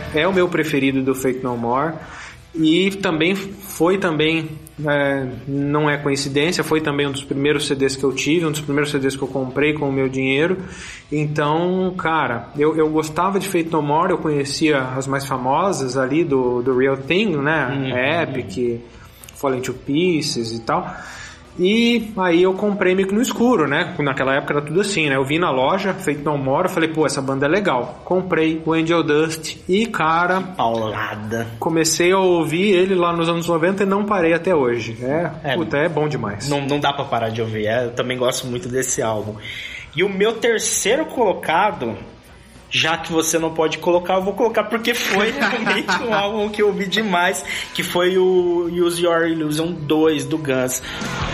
é o meu preferido do Faith No More. E também não é coincidência, foi também um dos primeiros CDs que eu tive, um dos primeiros CDs que eu comprei com o meu dinheiro. Então, cara, eu gostava de Faith No More, eu conhecia as mais famosas ali do Real Thing, né? Epic, Falling to Pieces e tal. E aí eu comprei meio que no escuro, né? Naquela época era tudo assim, né? Eu vi na loja, Faith No More, eu falei, pô, essa banda é legal. Comprei o Angel Dust e, cara... paulada. Comecei a ouvir ele lá nos anos 90 e não parei até hoje. Puta, é bom demais. Não dá pra parar de ouvir, eu também gosto muito desse álbum. E o meu terceiro colocado... Já que você não pode colocar, eu vou colocar porque foi realmente um álbum que eu ouvi demais, que foi o Use Your Illusion 2 do Guns.